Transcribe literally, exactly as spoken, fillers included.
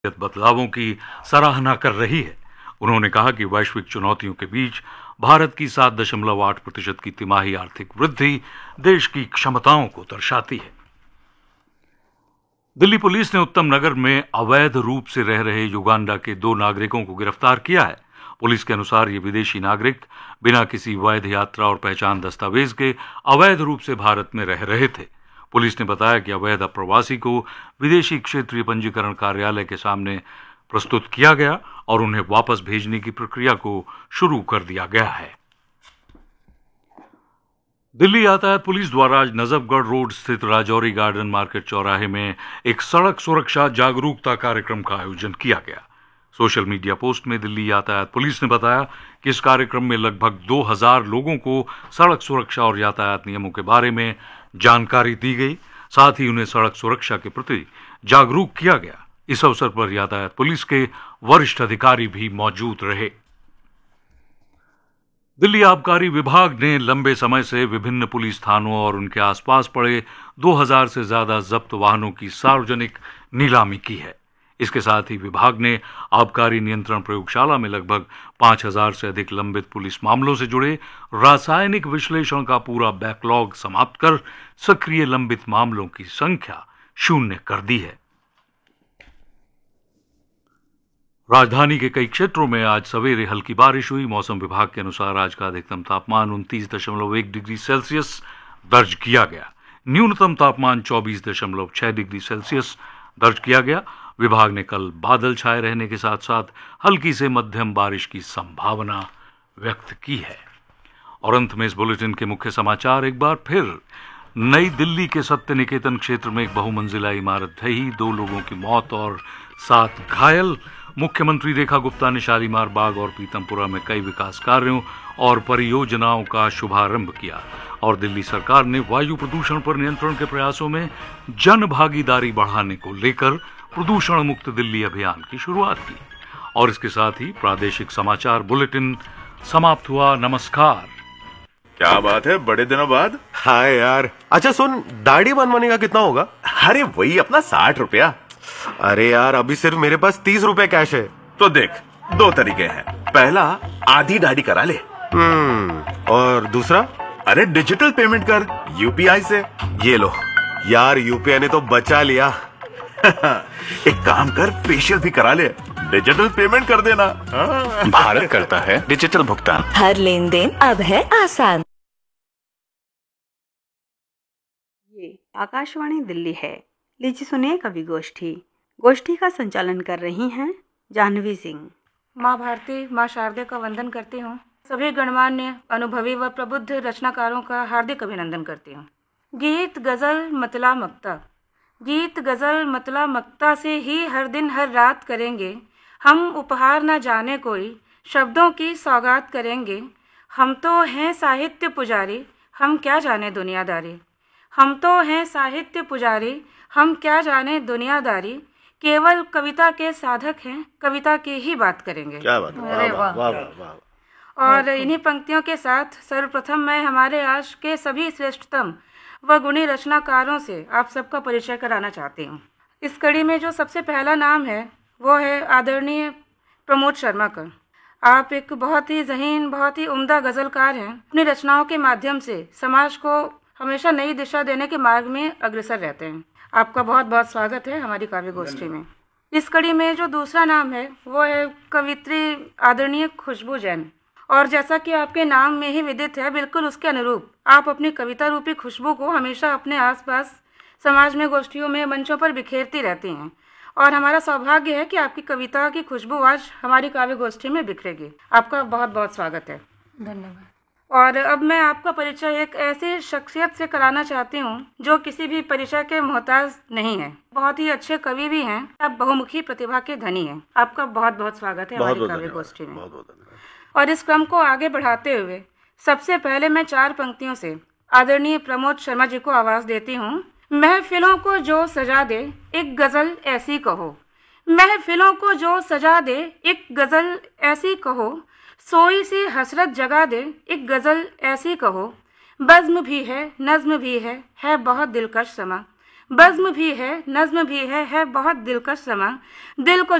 बदलावों की सराहना कर रही है। उन्होंने कहा कि वैश्विक चुनौतियों के बीच भारत की सात दशमलव आठ प्रतिशत की तिमाही आर्थिक वृद्धि देश की क्षमताओं को दर्शाती है। दिल्ली पुलिस ने उत्तम नगर में अवैध रूप से रह रहे युगांडा के दो नागरिकों को गिरफ्तार किया है। पुलिस के अनुसार ये विदेशी नागरिक बिना किसी वैध यात्रा और पहचान दस्तावेज के अवैध रूप से भारत में रह रहे थे। पुलिस ने बताया कि अवैध अप्रवासी को विदेशी क्षेत्रीय पंजीकरण कार्यालय के सामने प्रस्तुत किया गया और उन्हें वापस भेजने की प्रक्रिया को शुरू कर दिया गया है। दिल्ली यातायात पुलिस द्वारा आज नजफगढ़ रोड स्थित राजौरी गार्डन मार्केट चौराहे में एक सड़क सुरक्षा जागरूकता कार्यक्रम का आयोजन किया गया। सोशल मीडिया पोस्ट में दिल्ली यातायात पुलिस ने बताया कि इस कार्यक्रम में लगभग दो हज़ार लोगों को सड़क सुरक्षा और यातायात नियमों के बारे में जानकारी दी गई, साथ ही उन्हें सड़क सुरक्षा के प्रति जागरूक किया गया। इस अवसर पर यातायात पुलिस के वरिष्ठ अधिकारी भी मौजूद रहे। दिल्ली आबकारी विभाग ने लंबे समय से विभिन्न पुलिस थानों और उनके आसपास पड़े दो हज़ार से ज्यादा जब्त वाहनों की सार्वजनिक नीलामी की है। इसके साथ ही विभाग ने आबकारी नियंत्रण प्रयोगशाला में लगभग पांच हज़ार से अधिक लंबित पुलिस मामलों से जुड़े रासायनिक विश्लेषण का पूरा बैकलॉग समाप्त कर सक्रिय लंबित मामलों की संख्या शून्य कर दी है। राजधानी के कई क्षेत्रों में आज सवेरे हल्की बारिश हुई। मौसम विभाग के अनुसार आज का अधिकतम तापमान उनतीस दशमलव एक डिग्री सेल्सियस दर्ज किया गया। न्यूनतम तापमान चौबीस दशमलव छह डिग्री सेल्सियस दर्ज किया गया। विभाग ने कल बादल छाए रहने के साथ साथ हल्की से मध्यम बारिश की संभावना व्यक्त की है। और अंत में इस बुलेटिन के मुख्य समाचार एक बार फिर। नई दिल्ली के सत्य निकेतन क्षेत्र में एक बहुमंजिला इमारत ढही, दो लोगों की मौत और सात घायल। मुख्यमंत्री रेखा गुप्ता ने शालीमार बाग और पीतमपुरा में कई विकास कार्यों और परियोजनाओं का शुभारंभ किया। और दिल्ली सरकार ने वायु प्रदूषण पर नियंत्रण के प्रयासों में जन भागीदारी बढ़ाने को लेकर प्रदूषण मुक्त दिल्ली अभियान की शुरुआत की। और इसके साथ ही प्रादेशिक समाचार बुलेटिन समाप्त हुआ। नमस्कार। क्या बात है, बड़े दिनों बाद। हाय यार। अच्छा सुन, दाढ़ी बनवाने का कितना होगा? अरे वही अपना साठ रुपया। अरे यार, अभी सिर्फ मेरे पास तीस रुपए कैश है। तो देख, दो तरीके हैं। पहला, आधी दाढ़ी करा ले। हम्म और दूसरा? अरे डिजिटल पेमेंट कर यूपीआई से। ये लो यार, यूपीआई ने तो बचा लिया। एक काम कर, फेशियल भी करा ले, डिजिटल पेमेंट कर देना। भारत करता है डिजिटल भुगतान। हर लेन देन अब है आसान। ये आकाशवाणी दिल्ली है। लीजिए सुनिए कवि गोष्ठी। गोष्ठी का संचालन कर रही हैं जाह्नवी सिंह। माँ भारती, माँ शारदे का वंदन करती हूँ। सभी गणमान्य, अनुभवी व प्रबुद्ध रचनाकारों का हार्दिक अभिनंदन करती हूँ। गीत गजल मतला मक्ता, गीत गजल मतला मक्ता से ही हर दिन हर रात करेंगे हम। उपहार न जाने कोई, शब्दों की सौगात करेंगे। हम तो हैं साहित्य पुजारी, हम क्या जाने दुनियादारी। हम तो हैं साहित्य पुजारी, हम क्या जाने दुनियादारी। केवल कविता के साधक हैं, कविता की ही बात करेंगे। क्या बात है, अरे वाह वाह। वाह वाह। और इन्हीं पंक्तियों के साथ सर्वप्रथम मैं हमारे आज के सभी श्रेष्ठतम व गुणी रचनाकारों से आप सबका परिचय कराना चाहती हूँ। इस कड़ी में जो सबसे पहला नाम है वो है आदरणीय प्रमोद शर्मा का। आप एक बहुत ही ज़हीन, बहुत ही उम्दा गज़लकार हैं। अपनी रचनाओं के माध्यम से समाज को हमेशा नई दिशा देने के मार्ग में अग्रसर रहते हैं। आपका बहुत बहुत स्वागत है हमारी काव्य गोष्ठी में। इस कड़ी में जो दूसरा नाम है वो है कवित्री आदरणीय खुशबू जैन। और जैसा कि आपके नाम में ही विदित है, बिल्कुल उसके अनुरूप आप अपनी कविता रूपी खुशबू को हमेशा अपने आसपास समाज में, गोष्ठियों में, मंचों पर बिखेरती रहती हैं। और हमारा सौभाग्य है कि आपकी कविता की खुशबू आज हमारी काव्य गोष्ठी में बिखरेगी। आपका बहुत बहुत स्वागत है। धन्यवाद। और अब मैं आपका परिचय एक ऐसी शख्सियत से कराना चाहती हूँ जो किसी भी परिचय के मोहताज नहीं है। बहुत ही अच्छे कवि भी हैं। आप बहुमुखी प्रतिभा के धनी हैं। आपका बहुत बहुत स्वागत है हमारी काव्य गोष्ठी में। और इस क्रम को आगे बढ़ाते हुए सबसे पहले मैं चार पंक्तियों से आदरणीय प्रमोद शर्मा जी को आवाज देती हूँ। महफिलों को जो सजा दे एक गजल ऐसी कहो, महफिलों को जो सजा दे एक गजल ऐसी कहो। सोई सी हसरत जगा दे एक गजल ऐसी कहो। बज़्म भी है, नज़्म भी है, है बहुत दिलकश समा। बज़्म भी है, नज़्म भी है, है बहुत दिलकश समा, दिल को